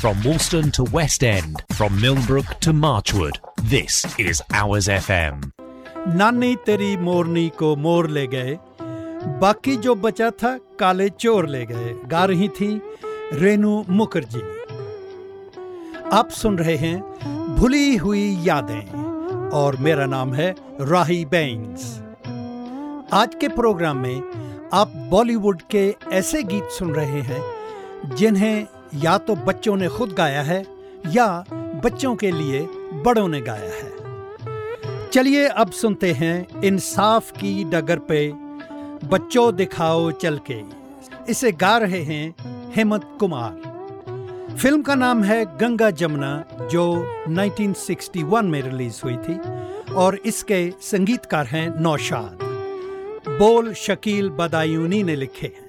From Woolston to West End, from Millbrook to Marchwood, this is Hours FM. नानी तेरी मोरनी को मोर ले गए, बाकी जो बचा था काले चोर ले गए। गा रही थी रेनू मुखर्जी। आप सुन रहे हैं भुली हुई यादें और मेरा नाम है राही बैंग्स। आज के प्रोग्राम में आप बॉलीवुड के ऐसे गीत सुन रहे हैं जिन्हें या तो बच्चों ने खुद गाया है या बच्चों के लिए बड़ों ने गाया है। चलिए अब सुनते हैं इंसाफ की डगर पे बच्चों दिखाओ चल के। इसे गा रहे हैं हेमंत कुमार। फिल्म का नाम है गंगा जमुना, जो 1961 में रिलीज हुई थी और इसके संगीतकार हैं नौशाद। बोल शकील बदायूनी ने लिखे हैं।